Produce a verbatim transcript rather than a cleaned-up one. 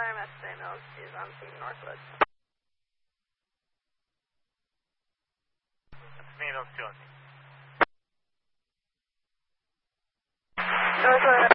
time, S J Mills is on scene Northwood. S J Mills two on scene. Northwood.